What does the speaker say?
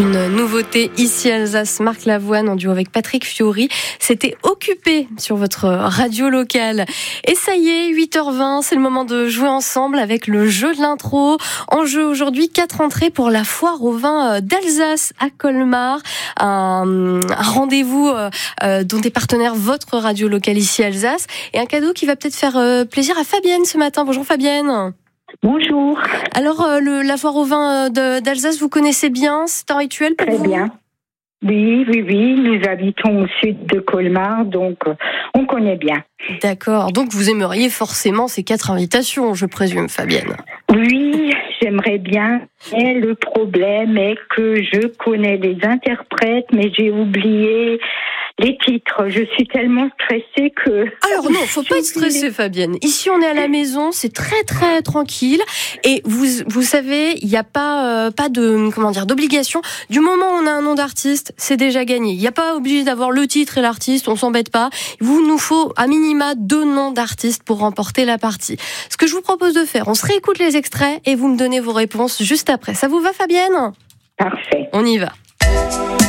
Une nouveauté ici Alsace, Marc Lavoine en duo avec Patrick Fiori. C'était Occupé sur votre radio locale. Et ça y est, 8h20, c'est le moment de jouer ensemble avec le jeu de l'intro. En jeu aujourd'hui, 4 entrées pour la foire au vin d'Alsace à Colmar. Un rendez-vous dont est partenaire votre radio locale ici Alsace. Et un cadeau qui va peut-être faire plaisir à Fabienne ce matin. Bonjour Fabienne. Bonjour. Alors, la foire au vin d'Alsace, vous connaissez bien? C'est un rituel pour vous? Très bien. Oui. Nous habitons au sud de Colmar, donc on connaît bien. D'accord. Donc, vous aimeriez forcément ces 4 invitations, je présume, Fabienne. Oui, j'aimerais bien. Mais le problème est que je connais les interprètes, mais j'ai oublié les titres. Je suis tellement stressée que... Alors non, faut pas être stressée, Fabienne. Ici, on est à la maison, c'est très très tranquille. Et vous savez, il n'y a pas de d'obligation. Du moment où on a un nom d'artiste, c'est déjà gagné. Il n'y a pas obligé d'avoir le titre et l'artiste, on s'embête pas. Il nous faut à minima 2 noms d'artistes pour remporter la partie. Ce que je vous propose de faire, on se réécoute les extraits et vous me donnez vos réponses juste après. Ça vous va, Fabienne? Parfait. On y va.